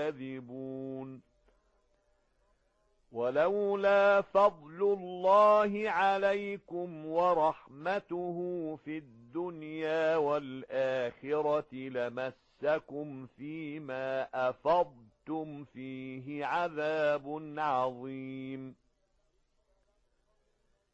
تكذبون ولولا فضل الله عليكم ورحمته في الدنيا والآخرة لمسكم فيما أفضتم فيه عذاب عظيم